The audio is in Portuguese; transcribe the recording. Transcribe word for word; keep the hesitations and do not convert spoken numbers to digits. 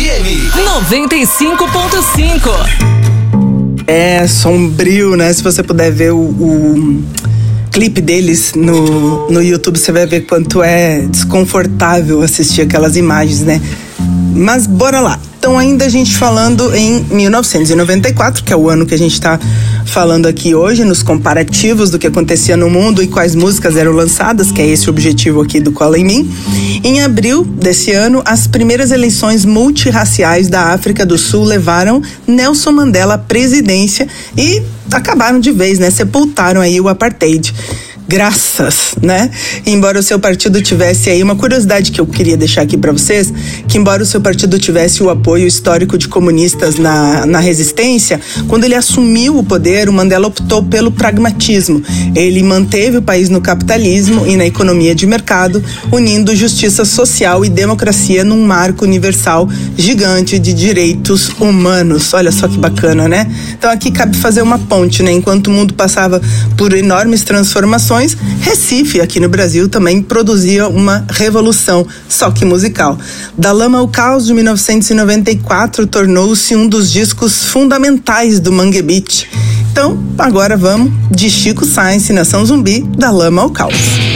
M noventa e cinco ponto cinco. É sombrio, né? Se você puder ver o, o clipe deles no, no YouTube, você vai ver quanto é desconfortável assistir aquelas imagens, né? Mas bora lá. Então, ainda a gente falando em mil novecentos e noventa e quatro, que é o ano que a gente está falando aqui hoje, nos comparativos do que acontecia no mundo e quais músicas eram lançadas, que é esse o objetivo aqui do Cola em Mim. Em abril desse ano, as primeiras eleições multirraciais da África do Sul levaram Nelson Mandela à presidência e acabaram de vez, né? Sepultaram aí o apartheid. Graças, né? Embora o seu partido tivesse aí uma curiosidade que eu queria deixar aqui para vocês, que embora o seu partido tivesse o apoio histórico de comunistas na, na resistência, quando ele assumiu o poder, o Mandela optou pelo pragmatismo. Ele manteve o país no capitalismo e na economia de mercado, unindo justiça social e democracia num marco universal gigante de direitos humanos. Olha só que bacana, né? Então aqui cabe fazer uma ponte, né? Enquanto o mundo passava por enormes transformações, Recife, aqui no Brasil, também produzia uma revolução, só que musical. Da Lama ao Caos, de mil novecentos e noventa e quatro, tornou-se um dos discos fundamentais do Mangue Beat. Então, agora vamos de Chico Science, Nação Zumbi, Da Lama ao Caos.